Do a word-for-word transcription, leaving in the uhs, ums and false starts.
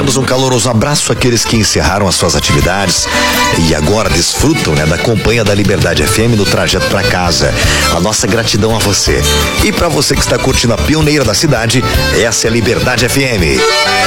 Mandamos um caloroso abraço àqueles que encerraram as suas atividades e agora desfrutam, né, da companhia da Liberdade F M no trajeto para casa. A nossa gratidão a você. E para você que está curtindo a pioneira da cidade, essa é a Liberdade F M.